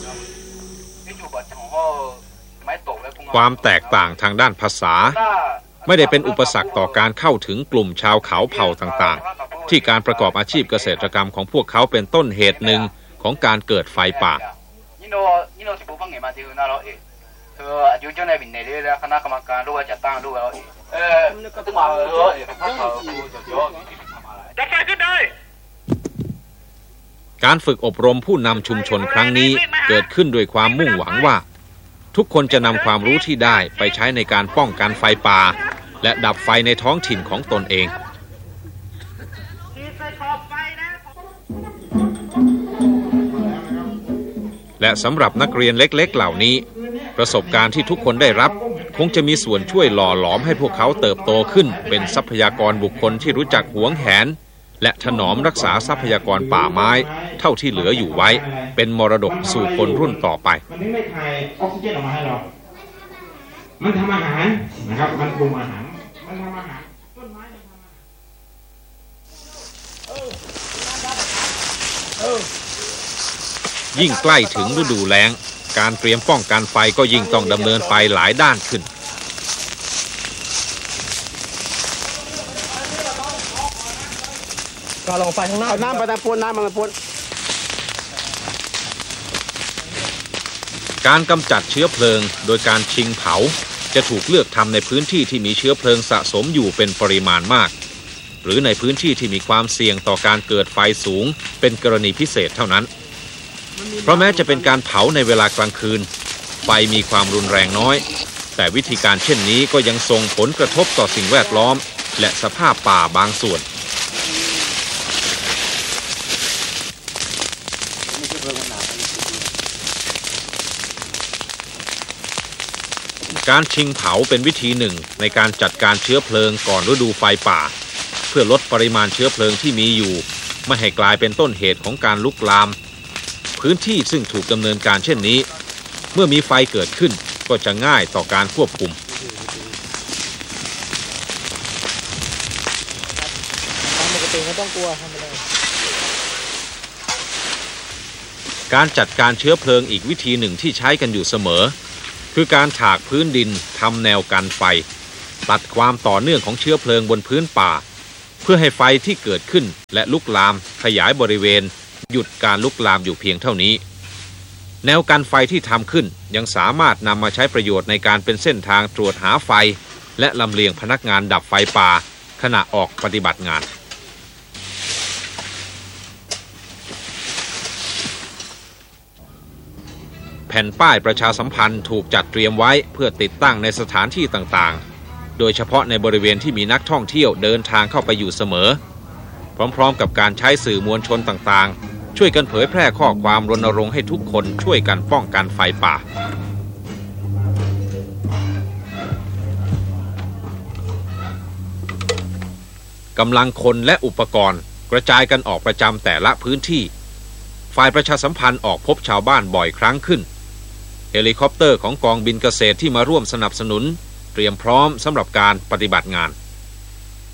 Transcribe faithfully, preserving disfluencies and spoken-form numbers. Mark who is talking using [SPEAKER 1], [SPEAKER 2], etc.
[SPEAKER 1] ความแตกต่างทางด้านภาษาไม่ได้เป็นอุปสรรคต่อการเข้าถึงกลุ่มชาวเขาเผ่าต่างๆที่การประกอบอาชีพเกษตรกรรมของพวกเขาเป็นต้นเหตุหนึ่งของการเกิดไฟป่าการฝึกอบรมผู้นำชุมชนครั้งนี้เกิดขึ้นด้วยความมุ่งหวังว่าทุกคนจะนำความรู้ที่ได้ไปใช้ในการป้องกันไฟป่าและดับไฟในท้องถิ่นของตนเองและสำหรับนักเรียนเล็กๆเหล่านี้ประสบการณ์ที่ทุกคนได้รับคงจะมีส่วนช่วยหล่อหลอมให้พวกเขาเติบโตขึ้นเป็นทรัพยากรบุคคลที่รู้จักหวงแหนและถนอมรักษาทรัพยากรป่าไม้เท่าที่เหลืออยู่ไว้เป็นมรดกสู่คนรุ่นต่อไป
[SPEAKER 2] มันไม่ถ่ายออกซิเจนออกมาให้เรามันทำอาหารนะครับมันปรุงอาหารมันทำอาหารต้นไม้มันทำอาหาร
[SPEAKER 1] ยิ่งใกล้ถึงฤดูแล้งการเตรียมป้องกันไฟก็ยิ่งต้องดำเนินไปหลายด้านขึ้น
[SPEAKER 3] ก็ลองไฟข้างหน้าน้ำประปนน้ำมันปน
[SPEAKER 1] การกำจัดเชื้อเพลิงโดยการชิงเผาจะถูกเลือกทำในพื้นที่ที่มีเชื้อเพลิงสะสมอยู่เป็นปริมาณมากหรือในพื้นที่ที่มีความเสี่ยงต่อการเกิดไฟสูงเป็นกรณีพิเศษเท่านั้นเพราะแม้จะเป็นการเผาในเวลากลางคืนไฟมีความรุนแรงน้อยแต่วิธีการเช่นนี้ก็ยังส่งผลกระทบต่อสิ่งแวดล้อมและสภาพป่าบางส่วนการชิงเผาเป็นวิธีหนึ่งในการจัดการเชื้อเพลิงก่อนฤดูไฟป่าเพื่อลดปริมาณเชื้อเพลิงที่มีอยู่ไม่ให้กลายเป็นต้นเหตุของการลุกลามพื้นที่ซึ่งถูกดำเนินการเช่นนี้เมื่อมีไฟเกิดขึ้นก็จะง่ายต่อการควบคุม
[SPEAKER 3] ปกติไม่ต้องกลัวทำไปเลย
[SPEAKER 1] การจัดการเชื้อเพลิงอีกวิธีหนึ่งที่ใช้กันอยู่เสมอคือการถากพื้นดินทำแนวกันไฟตัดความต่อเนื่องของเชื้อเพลิงบนพื้นป่าเพื่อให้ไฟที่เกิดขึ้นและลุกลามขยายบริเวณหยุดการลุกลามอยู่เพียงเท่านี้แนวกันไฟที่ทำขึ้นยังสามารถนำมาใช้ประโยชน์ในการเป็นเส้นทางตรวจหาไฟและลำเลียงพนักงานดับไฟป่าขณะออกปฏิบัติงานแผ่นป้ายประชาสัมพันธ์ถูกจัดเตรียมไว้เพื่อติดตั้งในสถานที่ต่างๆโดยเฉพาะในบริเวณที่มีนักท่องเที่ยวเดินทางเข้าไปอยู่เสมอพร้อมๆกับการใช้สื่อมวลชนต่างๆช่วยกันเผยแพร่ข้อความรณรงค์ให้ทุกคนช่วยกันป้องกันไฟป่ากำลังคนและอุปกรณ์กระจายกันออกประจำแต่ละพื้นที่ฝ่ายประชาสัมพันธ์ออกพบชาวบ้านบ่อยครั้งขึ้นเฮลิคอปเตอร์ของกองบินเกษตรที่มาร่วมสนับสนุนเตรียมพร้อมสำหรับการปฏิบัติงาน